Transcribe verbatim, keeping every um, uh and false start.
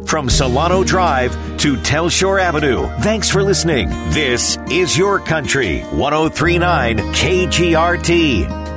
From Solano Drive to Telshore Avenue. Thanks for listening. This is Your Country, one oh three point nine K G R T.